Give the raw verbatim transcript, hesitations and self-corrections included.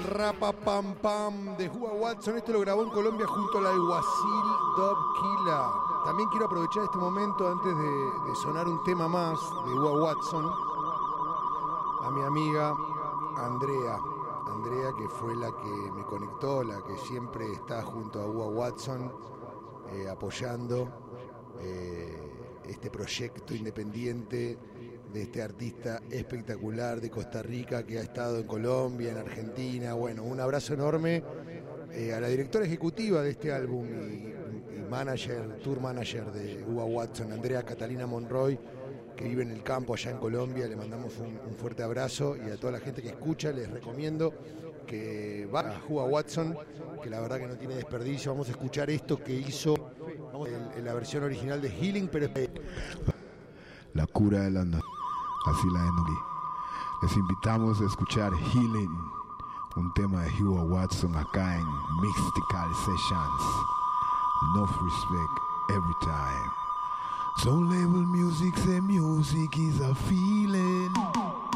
Rapa Pam Pam de Hua Watson. Esto lo grabó en Colombia junto al alguacil Dubkilla. También quiero aprovechar este momento antes de, de sonar un tema más de Hua Watson a mi amiga Andrea. Andrea, que fue la que me conectó, la que siempre está junto a Hua Watson eh, apoyando eh, este proyecto independiente de este artista espectacular de Costa Rica que ha estado en Colombia, en Argentina. Bueno, un abrazo enorme eh, a la directora ejecutiva de este álbum y, y manager, tour manager de Hua Watson, Andrea Catalina Monroy, que vive en el campo allá en Colombia. Le mandamos un, un fuerte abrazo, y a toda la gente que escucha les recomiendo que vaya a Hua Watson, que la verdad que no tiene desperdicio. Vamos a escuchar esto que hizo en, en la versión original de Healing, pero la cura de la na- así la Enuli. Les invitamos a escuchar Healing, un tema de Hua Watson acá en Mystical Sessions. Enough respect every time. Soul label music say music is a feeling.